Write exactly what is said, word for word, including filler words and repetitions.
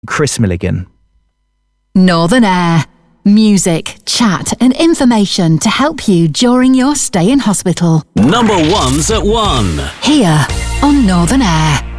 Chris Milligan. Northern Air. Music, chat and information to help you during your stay in hospital. Number one's at one. Here on Northern Air.